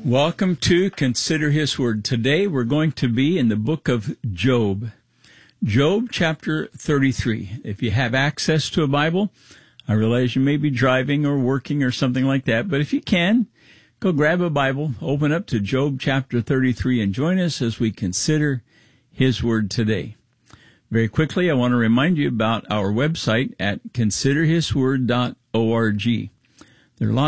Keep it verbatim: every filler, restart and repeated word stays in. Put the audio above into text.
Welcome to Consider His Word. Today we're going to be in the book of Job. Job chapter thirty-three. If you have access to a Bible, I realize you may be driving or working or something like that, but if you can, go grab a Bible, open up to Job chapter thirty-three, and join us as we consider His Word today. Very quickly, I want to remind you about our website at consider his word dot org. There are a lot